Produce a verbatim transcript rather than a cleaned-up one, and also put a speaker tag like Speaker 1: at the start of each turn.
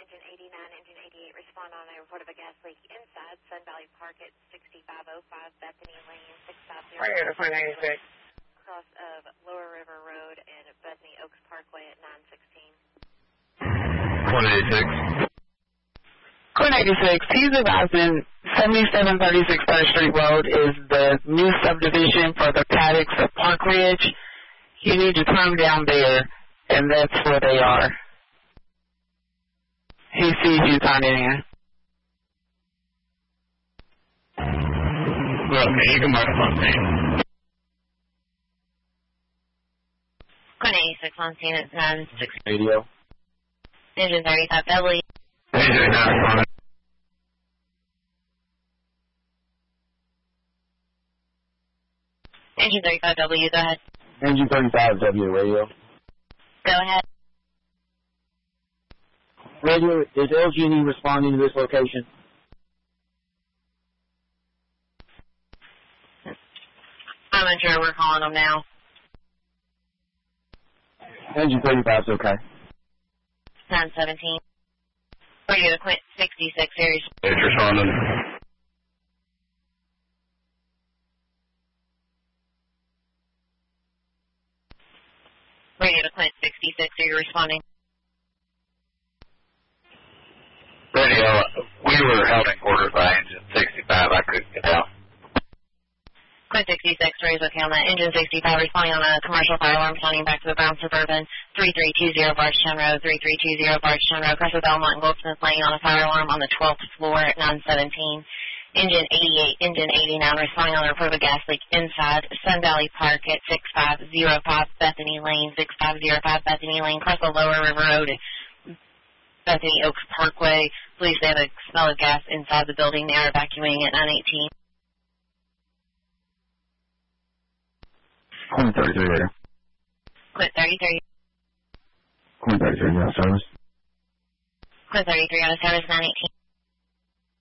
Speaker 1: engine eighty-nine, engine eighty-eight respond on a report of a gas leak inside Sun Valley Park at sixty-five oh five Bethany Lane, six five zero.
Speaker 2: Right here to point ninety-six.
Speaker 1: Cross of Lower River Road and Bethany Oaks Parkway at nine sixteen.
Speaker 3: Point eighty-six.
Speaker 2: Point eighty-six. He's advising seventy-seven thirty-six Third Street Road is the new subdivision for the paddocks of Park Ridge. You need to turn down there, and that's where they are. He sees you turning in.
Speaker 3: Okay, you can mark it on scene.
Speaker 4: Point eighty-six on scene at nine six.
Speaker 3: Radio.
Speaker 4: Engine thirty-five W.
Speaker 3: Engine not responding.
Speaker 4: Engine thirty-five W, go ahead.
Speaker 3: Engine thirty-five W, radio.
Speaker 4: Go ahead.
Speaker 3: Radio, is L G and E responding to this location?
Speaker 4: I'm unsure. We're calling them now.
Speaker 3: Engine thirty-five is okay.
Speaker 4: nine seventeen. Radio to Quint sixty-six series.
Speaker 3: It's responding.
Speaker 4: Radio to Quint sixty-six, are you responding?
Speaker 3: Radio, we were held in quarters by engine sixty-five. I couldn't get out.
Speaker 4: Quint sixty-six, raise okay on that. Engine sixty-five responding on a commercial fire alarm responding back to the Brown Suburban three three two zero Barstown Road, three three two zero Barstown Road, across the Belmont and Goldsmith Lane on a fire alarm on the twelfth floor at nine seventeen. Engine eighty-eight, engine eighty-nine responding on a report of a gas leak inside Sun Valley Park at six five zero five Bethany Lane, six five zero five Bethany Lane, across the Lower River Road at Bethany Oaks Parkway. Police say they have a smell of gas inside the building. They are evacuating at nine eighteen.
Speaker 3: Quint thirty-three, radio.
Speaker 4: Quint thirty-three.
Speaker 3: Quint thirty-three, yeah, service.
Speaker 4: Quint thirty-three, out of service, nine eighteen.